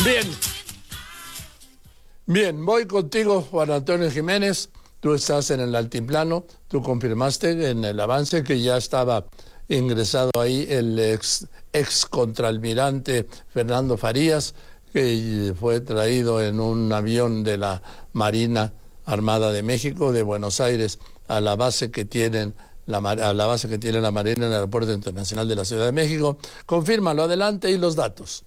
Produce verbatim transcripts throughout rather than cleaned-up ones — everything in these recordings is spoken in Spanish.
Bien, bien, voy contigo, Juan Antonio Jiménez. Tú estás en el altiplano, tú confirmaste en el avance que ya estaba ingresado ahí el ex, ex contraalmirante Fernando Farías, que fue traído en un avión de la Marina Armada de México, de Buenos Aires, a la base que tienen la, a la base que tiene la Marina en el Aeropuerto Internacional de la Ciudad de México. Confírmalo, adelante, y los datos.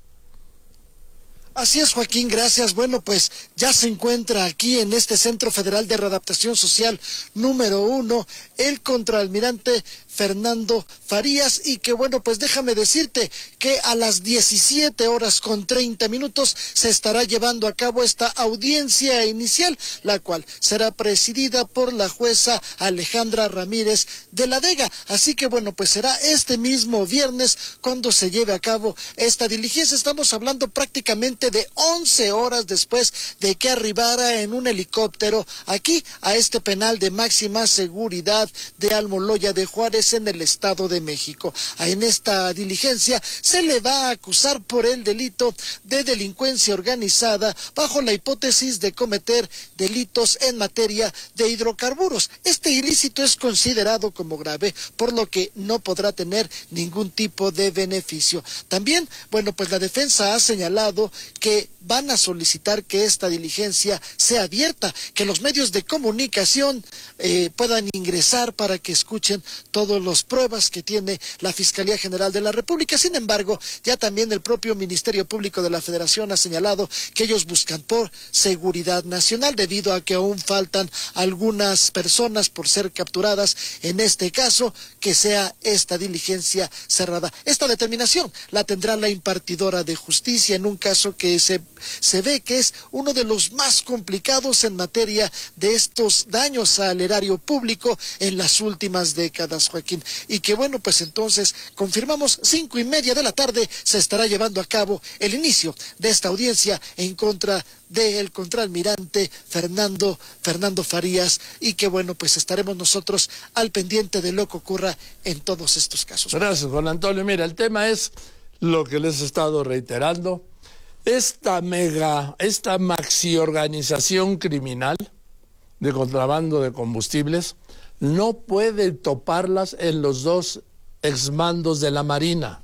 Así es, Joaquín, gracias. Bueno, pues ya se encuentra aquí en este Centro Federal de Readaptación Social número uno el contraalmirante Fernando Farías, y que bueno, pues déjame decirte que a las diecisiete horas con treinta minutos se estará llevando a cabo esta audiencia inicial, la cual será presidida por la jueza Alejandra Ramírez de la Vega. Así que bueno, pues será este mismo viernes cuando se lleve a cabo esta diligencia. Estamos hablando prácticamente de once horas después de que arribara en un helicóptero aquí a este penal de máxima seguridad de Almoloya de Juárez, en el Estado de México. En esta diligencia se le va a acusar por el delito de delincuencia organizada bajo la hipótesis de cometer delitos en materia de hidrocarburos. Este ilícito es considerado como grave, por lo que no podrá tener ningún tipo de beneficio. También, bueno, pues la defensa ha señalado que van a solicitar que esta diligencia sea abierta, que los medios de comunicación eh, puedan ingresar para que escuchen todas las pruebas que tiene la Fiscalía General de la República. Sin embargo, ya también el propio Ministerio Público de la Federación ha señalado que ellos buscan por seguridad nacional, debido a que aún faltan algunas personas por ser capturadas, en este caso, que sea esta diligencia cerrada. Esta determinación la tendrá la impartidora de justicia en un caso que se, se ve que es uno de los más complicados en materia de estos daños al erario público en las últimas décadas, Joaquín. Y que bueno, pues entonces confirmamos, cinco y media de la tarde se estará llevando a cabo el inicio de esta audiencia en contra del contraalmirante Fernando, Fernando Farías, y que bueno, pues estaremos nosotros al pendiente de lo que ocurra en todos estos casos. Gracias, Juan Antonio. Mira, el tema es lo que les he estado reiterando. Esta mega, esta maxi organización criminal de contrabando de combustibles no puede toparlas en los dos exmandos de la Marina.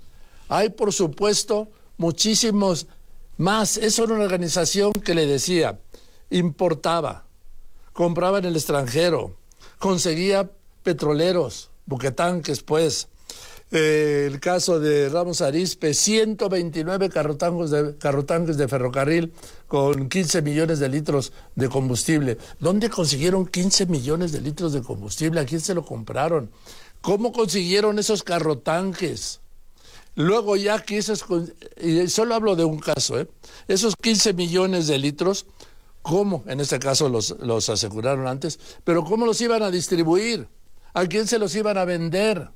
Hay, por supuesto, muchísimos más. Es una organización que, le decía, importaba, compraba en el extranjero, conseguía petroleros, buquetanques, pues. Eh, el caso de Ramos Arizpe, ciento veintinueve carrotanques de, carrotanques de ferrocarril con quince millones de litros de combustible. ¿Dónde consiguieron quince millones de litros de combustible? ¿A quién se lo compraron? ¿Cómo consiguieron esos carrotanques? Luego ya aquí, esos, y solo hablo de un caso, ¿eh? Esos quince millones de litros, ¿cómo? En este caso los, los aseguraron antes, pero ¿cómo los iban a distribuir? ¿A quién se los iban a vender?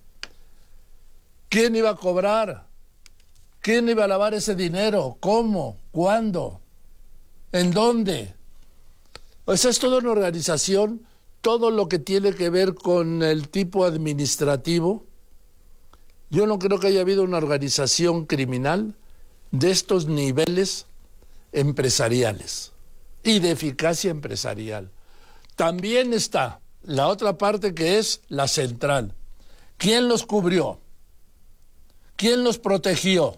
¿Quién iba a cobrar? ¿Quién iba a lavar ese dinero? ¿Cómo? ¿Cuándo? ¿En dónde? O sea, es toda una organización, todo lo que tiene que ver con el tipo administrativo. Yo no creo que haya habido una organización criminal de estos niveles empresariales y de eficacia empresarial. También está la otra parte, que es la central. ¿Quién los cubrió? ¿Quién los protegió?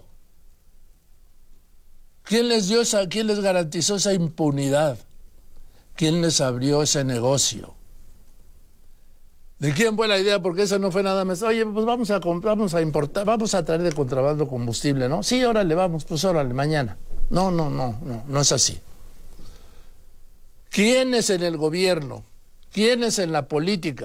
¿Quién les dio esa, quién les garantizó esa impunidad? ¿Quién les abrió ese negocio? ¿De quién fue la idea? Porque eso no fue nada más. Oye, pues vamos a comprar, vamos a importar, vamos a traer de contrabando combustible, ¿no? Sí, órale, vamos, pues órale, mañana. No, no, no, no, no es así. ¿Quiénes en el gobierno? ¿Quiénes en la política